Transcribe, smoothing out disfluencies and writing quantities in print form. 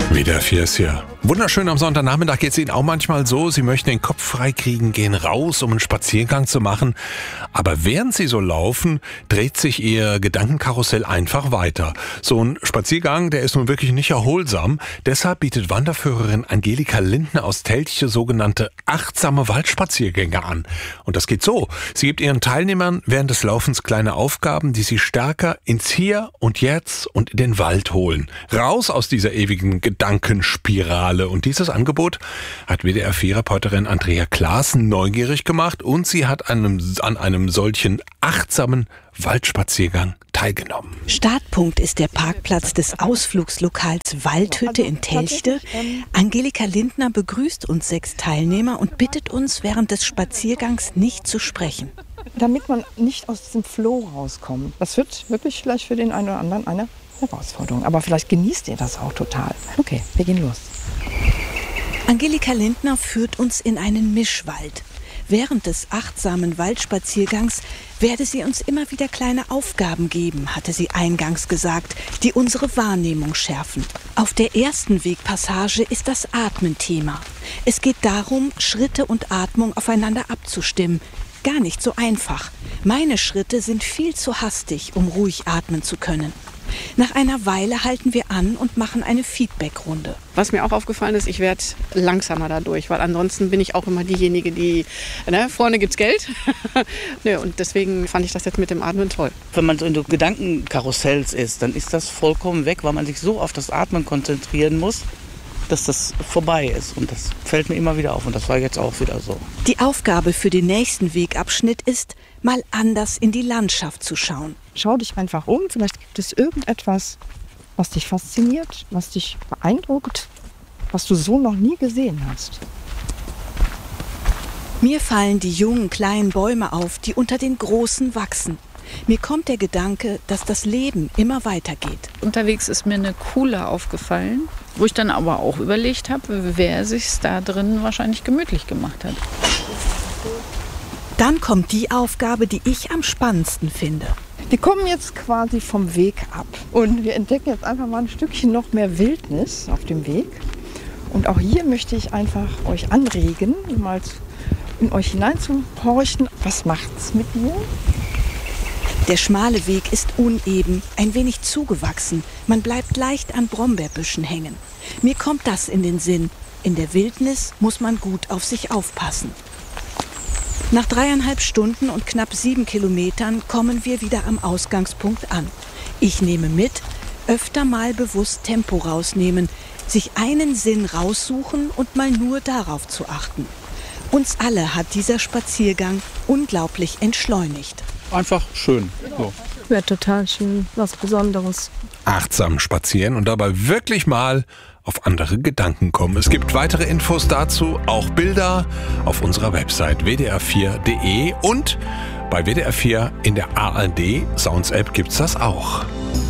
WDR 4 ist hier. Wunderschön am Sonntagnachmittag. Geht es Ihnen auch manchmal so? Sie möchten den Kopf freikriegen, gehen raus, um einen Spaziergang zu machen. Aber während Sie so laufen, dreht sich Ihr Gedankenkarussell einfach weiter. So ein Spaziergang, der ist nun wirklich nicht erholsam. Deshalb bietet Wanderführerin Angelika Lindner aus Teltche sogenannte achtsame Waldspaziergänge an. Und das geht so. Sie gibt ihren Teilnehmern während des Laufens kleine Aufgaben, die sie stärker ins Hier und Jetzt und in den Wald holen. Raus aus dieser ewigen Gedankenspirale. Und dieses Angebot hat WDR-4-Reporterin Andrea Klaassen neugierig gemacht und sie hat an einem solchen achtsamen Waldspaziergang teilgenommen. Startpunkt ist der Parkplatz des Ausflugslokals Waldhütte in Telchte. Angelika Lindner begrüßt uns 6 Teilnehmer und bittet uns, während des Spaziergangs nicht zu sprechen. Damit man nicht aus diesem Flow rauskommt. Das wird wirklich vielleicht für den einen oder anderen eine Herausforderung. Aber vielleicht genießt ihr das auch total. Okay, wir gehen los. Angelika Lindner führt uns in einen Mischwald. Während des achtsamen Waldspaziergangs werde sie uns immer wieder kleine Aufgaben geben, hatte sie eingangs gesagt, die unsere Wahrnehmung schärfen. Auf der ersten Wegpassage ist das Atmen-Thema. Es geht darum, Schritte und Atmung aufeinander abzustimmen. Gar nicht so einfach. Meine Schritte sind viel zu hastig, um ruhig atmen zu können. Nach einer Weile halten wir an und machen eine Feedback-Runde. Was mir auch aufgefallen ist, ich werde langsamer dadurch, weil ansonsten bin ich auch immer diejenige, die, vorne gibt's Geld. Und deswegen fand ich das jetzt mit dem Atmen toll. Wenn man so in so Gedankenkarussells ist, dann ist das vollkommen weg, weil man sich so auf das Atmen konzentrieren muss, dass das vorbei ist. Und das fällt mir immer wieder auf. Und das war jetzt auch wieder so. Die Aufgabe für den nächsten Wegabschnitt ist, mal anders in die Landschaft zu schauen. Schau dich einfach um. Vielleicht gibt es irgendetwas, was dich fasziniert, was dich beeindruckt, was du so noch nie gesehen hast. Mir fallen die jungen kleinen Bäume auf, die unter den großen wachsen. Mir kommt der Gedanke, dass das Leben immer weitergeht. Unterwegs ist mir eine Kuhle aufgefallen, wo ich dann aber auch überlegt habe, wer sich's da drin wahrscheinlich gemütlich gemacht hat. Dann kommt die Aufgabe, die ich am spannendsten finde. Wir kommen jetzt quasi vom Weg ab und wir entdecken jetzt einfach mal ein Stückchen noch mehr Wildnis auf dem Weg. Und auch hier möchte ich einfach euch anregen, mal in euch hineinzuhorchen. Was macht's mit dir? Der schmale Weg ist uneben, ein wenig zugewachsen. Man bleibt leicht an Brombeerbüschen hängen. Mir kommt das in den Sinn. In der Wildnis muss man gut auf sich aufpassen. Nach 3,5 Stunden und knapp 7 Kilometern kommen wir wieder am Ausgangspunkt an. Ich nehme mit, öfter mal bewusst Tempo rausnehmen, sich einen Sinn raussuchen und mal nur darauf zu achten. Uns alle hat dieser Spaziergang unglaublich entschleunigt. Einfach schön. So. Wäre total schön, was Besonderes. Achtsam spazieren und dabei wirklich mal auf andere Gedanken kommen. Es gibt weitere Infos dazu, auch Bilder auf unserer Website wdr4.de und bei WDR 4 in der ARD Sounds App gibt's das auch.